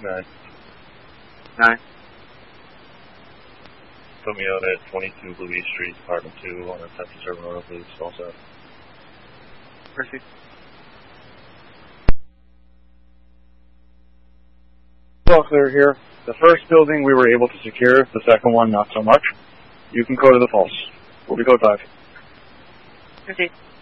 9. 9. Put me out at 22 Louise Street, Apartment 2, on a Texas Urban Road, please, also. Mercy. All clear here. The first building we were able to secure, the second one not so much. You can go to the falls. We'll be code 5. Mercy.